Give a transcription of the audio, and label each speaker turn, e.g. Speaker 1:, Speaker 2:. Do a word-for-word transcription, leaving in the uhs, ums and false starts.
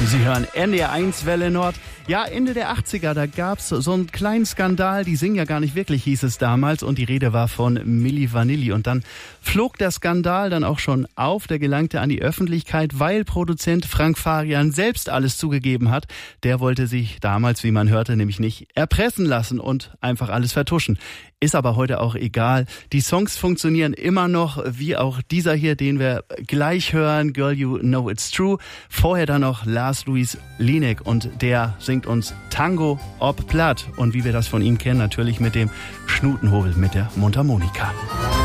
Speaker 1: Sie hören N D R eins Welle Nord. Ja, Ende der achtziger, da gab's so einen kleinen Skandal. Die singen ja gar nicht wirklich, hieß es damals. Und die Rede war von Milli Vanilli. Und dann flog der Skandal dann auch schon auf. Der gelangte an die Öffentlichkeit, weil Produzent Frank Farian selbst alles zugegeben hat. Der wollte sich damals, wie man hörte, nämlich nicht erpressen lassen und einfach alles vertuschen. Ist aber heute auch egal. Die Songs funktionieren immer noch, wie auch dieser hier, den wir gleich hören, Girl You Know It's True. Vorher dann noch Lars Louis Linek und der singt uns Tango ob Platt. Und wie wir das von ihm kennen, natürlich mit dem Schnutenhobel, mit der Mundharmonika.